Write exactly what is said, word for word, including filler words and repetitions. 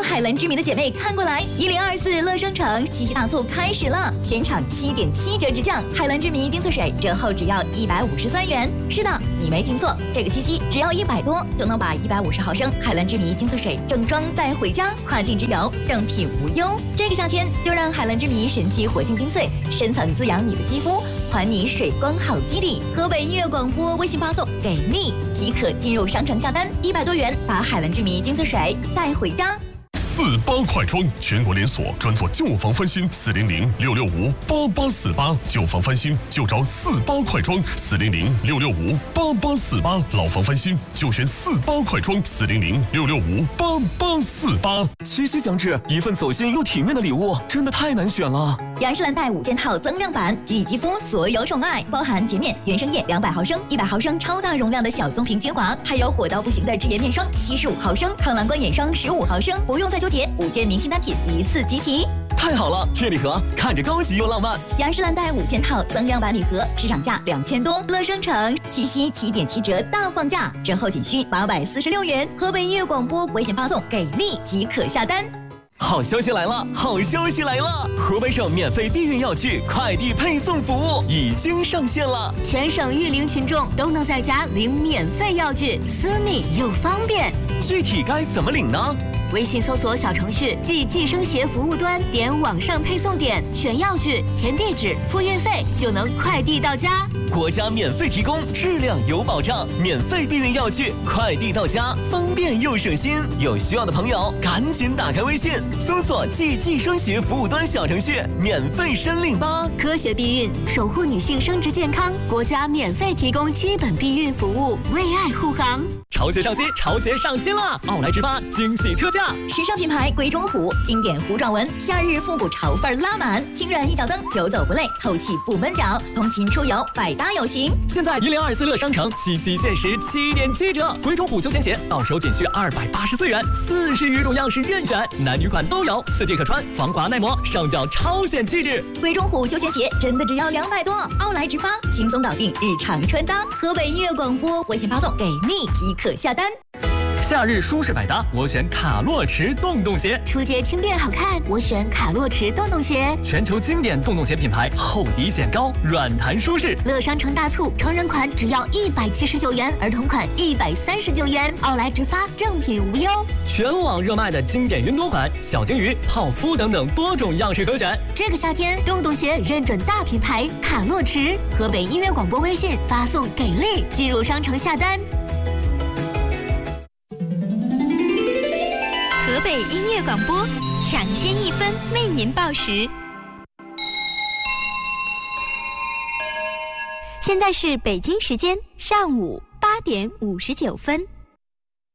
海蓝之谜的姐妹看过来，一零二四乐商城七夕大促开始了，全场七点七折直降，海蓝之谜精粹水折后只要一百五十三元。是的，你没听错，这个七夕只要一百多就能把一百五十毫升海蓝之谜精粹水正装带回家，跨境之游正品无忧。这个夏天就让海蓝之谜神奇活性精粹深层滋养你的肌肤，还你水光好基底。河北音乐广播微信发送给力即可进入商城下单，一百多元把海蓝之谜精粹水带回家。 四八快装，全国连锁，专做旧房翻新，四零零六六五八八四八，旧房翻新就找四八快装，四零零六六五八八四八，老房翻新就选四八快装，四零零六六五八八四八。 七夕将至，一份走心又体面的礼物，真的太难选了。 雅诗兰黛五件套增量版，给予肌肤所有宠爱，包含洁面、原生液两百毫升、一百毫升超大容量的小棕瓶精华，还有火到不行的智颜面霜七十五毫升、抗蓝光眼霜十五毫升，不用再纠结，五件明星单品一次集齐。 太好了，这礼盒看着高级又浪漫。 雅诗兰黛五件套增量版礼盒，市场价两千多，乐商城七夕七点七折大放价，折后仅需八百四十六元。河北音乐广播微信发送给力即可下单。 好消息来了！好消息来了！河北省免费避孕药具快递配送服务已经上线了， 全省育龄群众都能在家领免费药具，私密又方便。 具体该怎么领呢？ 微信搜索小程序即计生协服务端，点网上配送点，选药具，填地址，付运费，就能快递到家。 国家免费提供，质量有保障，免费避孕药具快递到家，方便又省心。有需要的朋友赶紧打开微信，搜索即计生协服务端小程序，免费申领吧。 科学避孕，守护女性生殖健康，国家免费提供基本避孕服务，为爱护航。 潮鞋上新，潮鞋上新了！奥莱直发惊喜特价， 时尚品牌贵中虎，经典弧状纹，夏日复古潮范拉满，轻软一脚蹬，久走不累，透气不闷脚，通勤出游百搭有型。 现在一零二四乐商城七夕限时七点七折，贵中虎休闲鞋到手仅需二百八十四元，四十余种样式任选，男女款都有，四季可穿，防滑耐磨，上脚超显气质。 贵中虎休闲鞋真的只要两百多，奥莱直发轻松搞定日常穿搭。河北音乐广播微信发送给力即可下单。 夏日舒适百搭，我选卡洛驰洞洞鞋。 出街轻便好看，我选卡洛驰洞洞鞋。 全球经典洞洞鞋品牌，厚底显高，软弹舒适。 乐商城大促，成人款只要一百七十九元，儿童款一百三十九元。奥莱直发，正品无忧。 全网热卖的经典云朵款、小金鱼、泡芙等等多种样式可选。 这个夏天，洞洞鞋认准大品牌卡洛驰。河北音乐广播微信发送给力，进入商城下单。 河北音乐广播抢先一分为您报时。现在是北京时间上午八点五十九分。